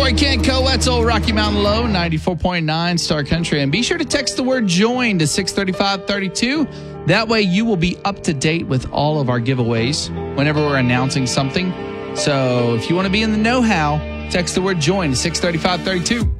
Corey Kent, Co-Wetzel, Rocky Mountain Low, 94.9 Star Country. And be sure to text the word JOIN to 63532. That way you will be up to date with all of our giveaways whenever we're announcing something. So if you want to be in the know-how, text the word JOIN to 63532.